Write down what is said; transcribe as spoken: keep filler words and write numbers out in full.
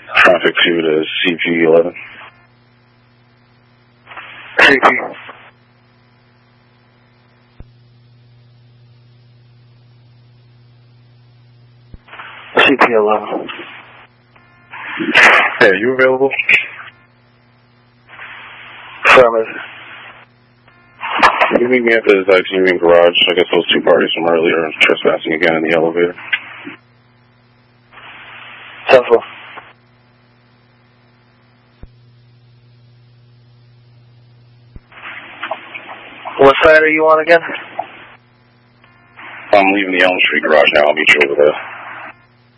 Traffic two to C P eleven. C P. C P eleven. Hey, are you available? Affirmative. Can you meet me at the Zyx Union Garage? I guess those two parties from earlier are trespassing again in the elevator. Central. What side are you on again? I'm leaving the Elm Street Garage now. I'll meet you over there.